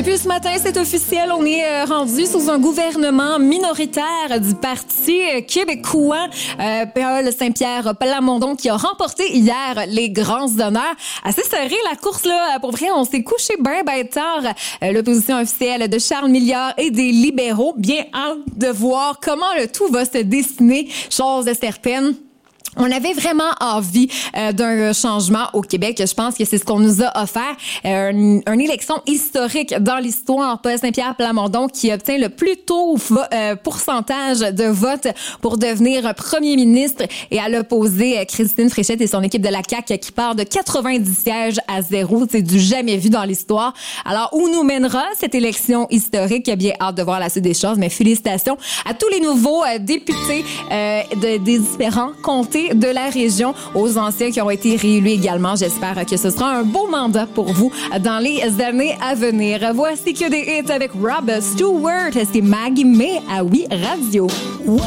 Depuis ce matin, c'est officiel, on est rendu sous un gouvernement minoritaire du Parti québécois. Paul Saint-Pierre Plamondon qui a remporté hier les grands honneurs. Assez serré la course, là. Pour vrai, on s'est couché ben tard. L'opposition officielle de Charles Milliard et des libéraux. Bien hâte de voir comment le tout va se dessiner. Chose certaine. On avait vraiment envie d'un changement au Québec. Je pense que c'est ce qu'on nous a offert. Une élection historique dans l'histoire. Paul Saint-Pierre Plamondon qui obtient le plus tôt pourcentage de vote pour devenir premier ministre et à l'opposé, Christine Fréchette et son équipe de la CAQ qui part de 90 sièges à 0. C'est du jamais vu dans l'histoire. Alors, où nous mènera cette élection historique? Bien hâte de voir la suite des choses. Mais félicitations à tous les nouveaux députés des différents comtés de la région, aux anciens qui ont été réélus également. J'espère que ce sera un beau mandat pour vous dans les années à venir. Voici que des hits avec Rob Stewart. C'est Maggie May à Oui Radio.